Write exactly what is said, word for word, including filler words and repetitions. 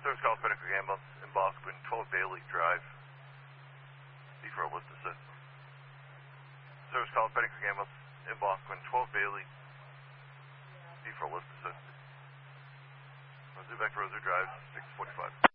Service call Pedigree Ambulance in Bosquen, twelve Bailey Drive. D for lift assist. Service call Pedigree Ambulance in Bosquen, twelve Bailey. D for lift assist. Rosary back to Rosary Drive, six forty-five.